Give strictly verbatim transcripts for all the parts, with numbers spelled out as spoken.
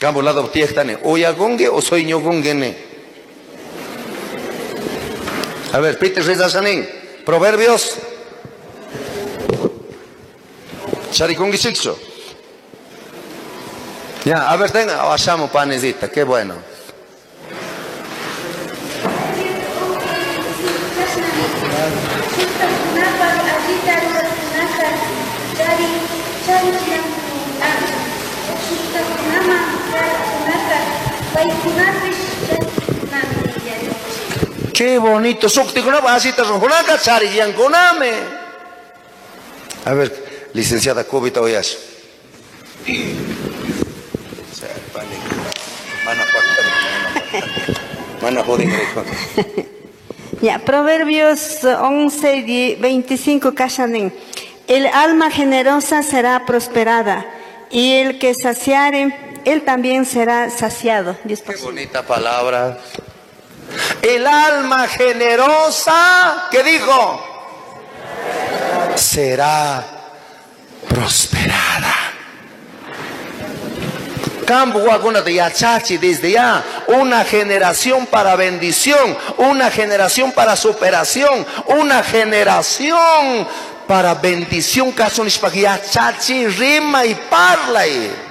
Campo lado tiestane, oya gonge o soy ño gongene. A ver, Peter Rezasanin, Proverbios. Charicongi Sixo. Ya, a ver, tenga, hagamos panecita, qué bueno. Qué bonito. A ver, licenciada Cubita Oyas. Ya, Proverbios once, veinticinco, Kashanin. El alma generosa será prosperada, y el que saciare, él también será saciado. Qué bonita palabra. El alma generosa, ¿qué dijo? Será prosperada. Campo Guaguna de Yachachi, desde ya, una generación para bendición, una generación para superación, una generación para bendición. Caso Yachachi, rima y parla.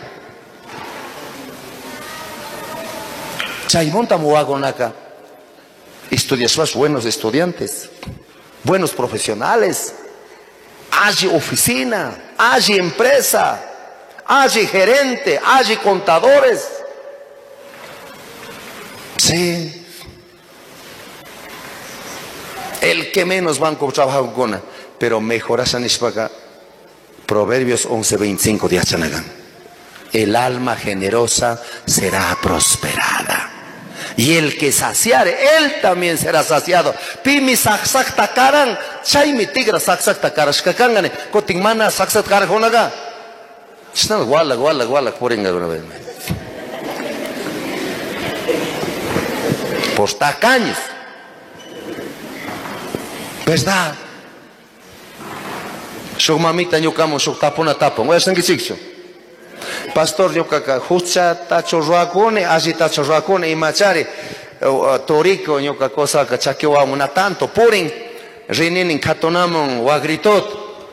Chaimonta Muagonaka. Estudias buenos estudiantes, buenos profesionales. Hay oficina, hay empresa, hay gerente, hay contadores. Sí. El que menos banco trabaja con, pero mejoras en Ispaga. Proverbios once, veinticinco de Achanagan. El alma generosa será prosperada. Y el que saciare, él también será saciado. Pimi saksak takaran, chaymi tigra saksak takaran, shkakangane, kotingmana saksak takaran honaga. Chisnal guala, guala, guala, poringa una vez. Por tacaños. ¿Verdad? Shok mamita ñukamo, shok tapona tapon. Voy a estar en Pastor, yo caca, justa tacho ruacone, allí tacho ruacone y machare, torico, yo caca cosa que chaquewa una tanto, purin, renin en catonamon o agritot.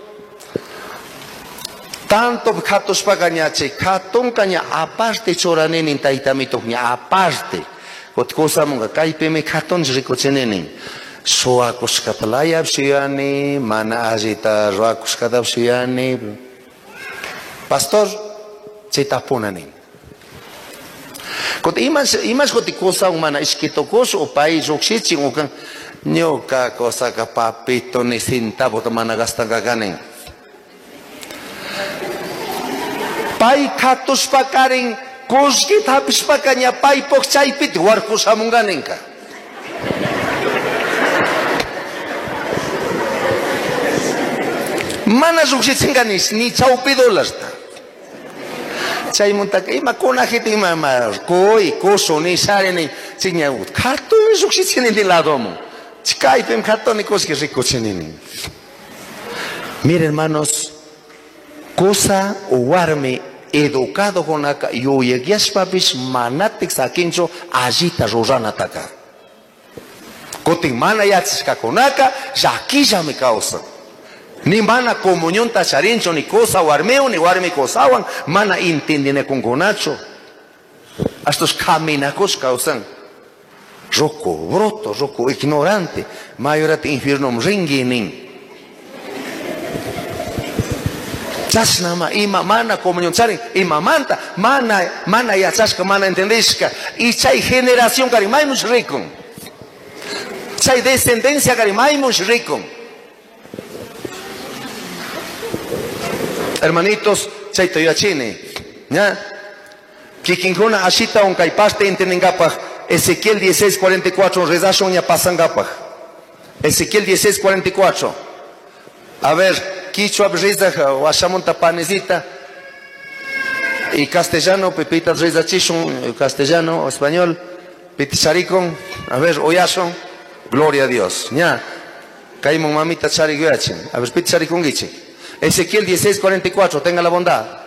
Tanto catos pagañache, caton caña aparte choranen en taitamito, aparte, ot cosa monga, caipeme caton ricochenenin. Soacos capalaya psiani, mana agita ruacos cada psiani. Pastor, Chetaponanin. Kot imas imas koti cosa humana iskitokos o país oxichi okan nyoka cosa ka papito ni centavo tomana gasta gaganen. Pai katos pakarin koski tapis pakanya pai pok chaipit warkus amunganenka. Mana oxichinganis ni chaupidolas. Chay montaka ima kona gente ima mar koi koso ni sare ni chiña ut kato eso que tiene de lado mo chkai pem kato ni cos que rico chenini. Mire hermanos, cosa o warme educado con acá yo yegias papis manatik sakincho agita rosana taka kotin mana yatska con acá ya aquí ya me causa. Ni mana comunión tacharincho, ni cosa warmeo, ni warme cosawan, mana intendine con gonacho. Estos caminacos causan. Roko, broto, roko, ignorante, mayorat infierno ringinin. Chasnama, ima mana comunión charin, ima manta, mana, mana yachasca, mana entendesca. Y chay generación carimaimus rico. Chay descendencia carimaimus rico. Hermanitos, chaito yachine, ¿ya? Kikinkona ashita on kaipaste intendengapaj, Ezequiel dieciséis, cuarenta y cuatro, rezashon ya pasangapaj. Ezequiel dieciséis, cuarenta y cuatro. A ver, quichua rizaj, washamonta panecita. Y castellano, pepita rizachishon, castellano o español, piticharicon, a ver, oyashon, gloria a Dios, ¿ya? Caimon mamita chariguachin, a ver, piticharicon gichi. Ezequiel dieciséis, cuarenta y cuatro, tenga la bondad.